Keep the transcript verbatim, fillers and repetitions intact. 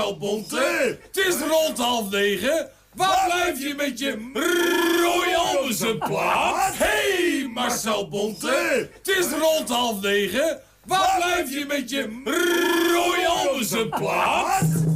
Marcel Bonte. Het is rond half negen. Waar blijf je met je Roy Orbison plaat? Hey, Marcel Bonte. Het is rond half negen. Waar blijf je met je Roy Orbison plaat?